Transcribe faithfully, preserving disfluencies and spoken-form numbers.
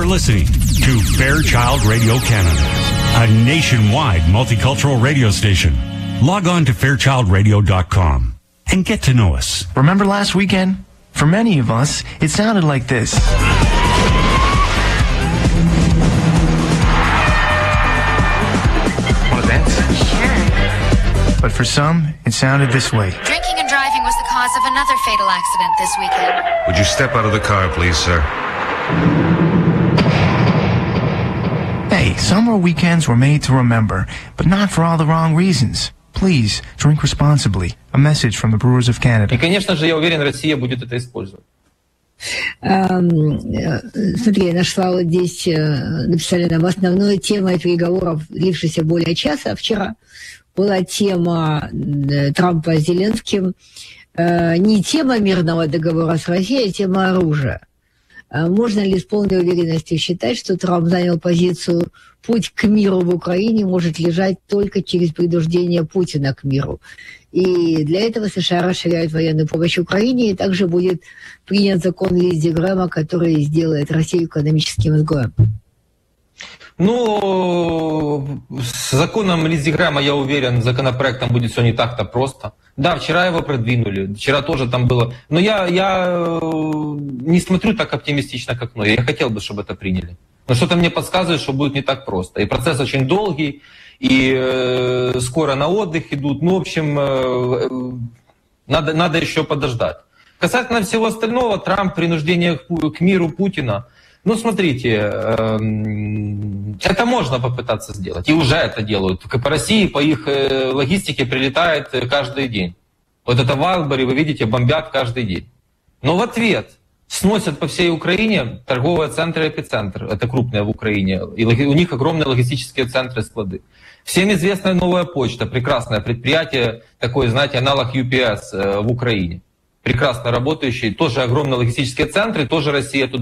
You're listening to Fairchild Radio Canada, a nationwide multicultural radio station. Log on to fairchild radio dot com and get to know us. Remember last weekend? For many of us, it sounded like this. Want to dance? Sure. But for some, it sounded this way. Drinking and driving was the cause of another fatal accident this weekend. Would you step out of the car, please, sir? Hey, summer weekends were made to remember, but not for all the wrong reasons. Please, drink responsibly. A message from the Brewers of Canada. И, конечно же, я уверен, Россия будет это использовать. Смотри, я нашла вот здесь, написали нам, основной темой переговоров, длившейся более часа, вчера, была тема Трампа с Зеленским, не тема мирного договора с Россией, а тема оружия. Можно ли с полной уверенностью считать, что Трамп занял позицию «путь к миру в Украине может лежать только через принуждение Путина к миру»? И для этого США расширяют военную помощь Украине, и также будет принят закон Линдси Грэма, который сделает Россию экономическим изгоем. Ну, с законом Линдси Грэма, я уверен, законопроектом будет все не так-то просто. Да, вчера его продвинули, вчера тоже там было. Но я, я не смотрю так оптимистично, как но. Я хотел бы, чтобы это приняли. Но что-то мне подсказывает, что будет не так просто. И процесс очень долгий, и э, скоро на отдых идут. Ну, в общем, э, надо, надо еще подождать. Касательно всего остального, Трамп, принуждение к миру Путина. Ну, смотрите, э, это можно попытаться сделать. И уже это делают. По России, по их э, логистике прилетает каждый день. Вот это в Альборе, вы видите, бомбят каждый день. Но в ответ сносят по всей Украине торговые центры «Эпицентр». Это крупные в Украине. И у них огромные логистические центры, склады. Всем известная «Новая почта», прекрасное предприятие, такой, знаете, аналог ю пи эс в Украине. Прекрасно работающий, тоже огромные логистические центры, тоже Россия туда